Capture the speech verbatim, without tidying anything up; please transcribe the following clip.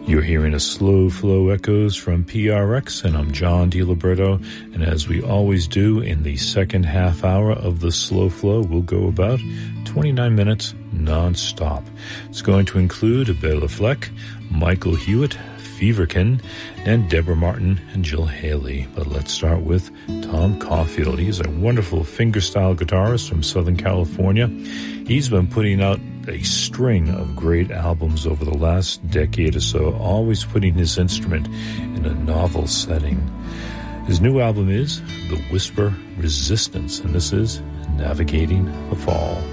You're hearing a Slow Flow Echoes from P R X, and I'm John DiLiberto. And as we always do in the second half hour of the Slow Flow, we'll go about twenty-nine minutes non-stop. It's going to include Bela Fleck, Michael Hewitt, Feverkin, and Deborah Martin and Jill Haley. But let's start with Tom Caulfield. He's a wonderful fingerstyle guitarist from Southern California. He's been putting out a string of great albums over the last decade or so, always putting his instrument in a novel setting. His new album is The Whisper Resistance, and this is Navigating the Fall.